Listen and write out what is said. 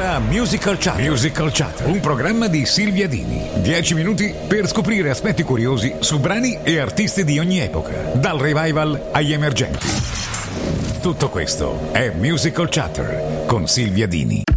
era Musical Chatter. Musical Chatter, un programma di Silvia Dini. 10 minuti per scoprire aspetti curiosi su brani e artisti di ogni epoca, dal revival agli emergenti. Tutto questo è Musical Chatter con Silvia Dini.